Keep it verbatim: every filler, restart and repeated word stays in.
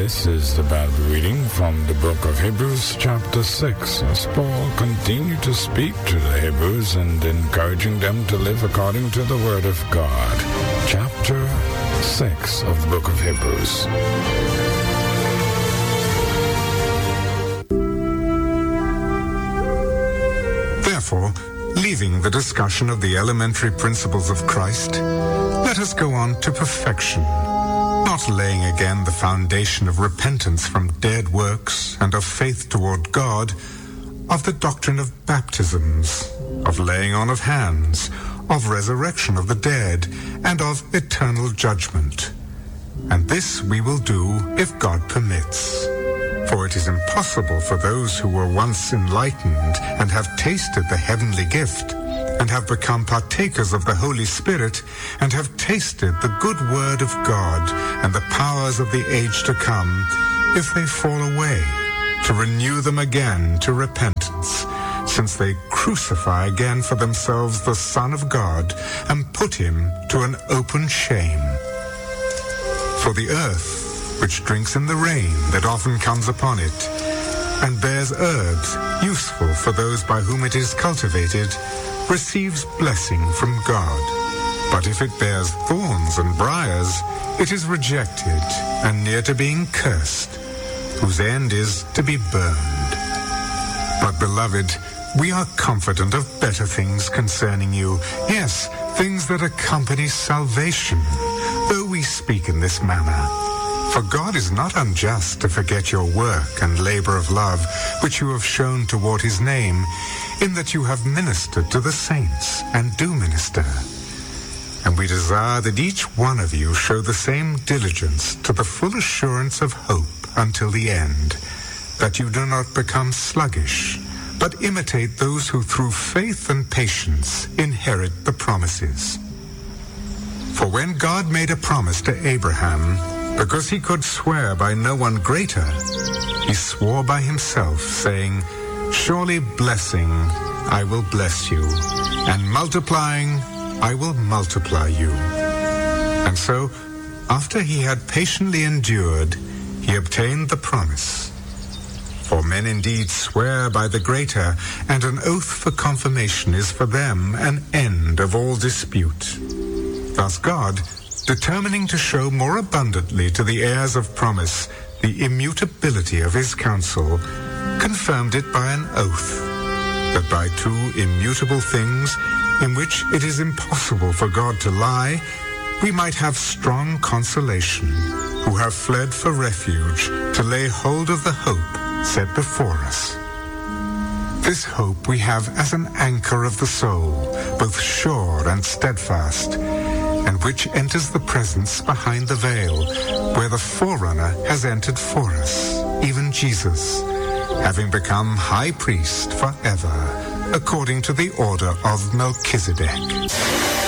This is the Bible reading from the book of Hebrews chapter six, as Paul continued to speak to the Hebrews and encouraging them to live according to the Word of God. Chapter six of the book of Hebrews. Therefore, leaving the discussion of the elementary principles of Christ, let us go on to perfection, not laying again the foundation of repentance from dead works and of faith toward God, of the doctrine of baptisms, of laying on of hands, of resurrection of the dead, and of eternal judgment. And this we will do if God permits. For it is impossible for those who were once enlightened and have tasted the heavenly gift, and have become partakers of the Holy Spirit, and have tasted the good word of God and the powers of the age to come, if they fall away, to renew them again to repentance, since they crucify again for themselves the Son of God, and put him to an open shame. For the earth, which drinks in the rain that often comes upon it, and bears herbs useful for those by whom it is cultivated, receives blessing from God. But if it bears thorns and briars, it is rejected and near to being cursed, whose end is to be burned. But, beloved, we are confident of better things concerning you, yes, things that accompany salvation, though we speak in this manner. For God is not unjust to forget your work and labor of love, which you have shown toward his name, in that you have ministered to the saints, and do minister. And we desire that each one of you show the same diligence to the full assurance of hope until the end, that you do not become sluggish, but imitate those who through faith and patience inherit the promises. For when God made a promise to Abraham, because he could swear by no one greater, he swore by himself, saying, Surely blessing I will bless you, and multiplying I will multiply you. And so, after he had patiently endured, he obtained the promise. For men indeed swear by the greater, and an oath for confirmation is for them an end of all dispute. Thus God, determining to show more abundantly to the heirs of promise the immutability of his counsel, confirmed it by an oath, that by two immutable things, in which it is impossible for God to lie, we might have strong consolation, who have fled for refuge, to lay hold of the hope set before us. This hope we have as an anchor of the soul, both sure and steadfast, and which enters the presence behind the veil, where the forerunner has entered for us, even Jesus, having become high priest forever, according to the order of Melchizedek.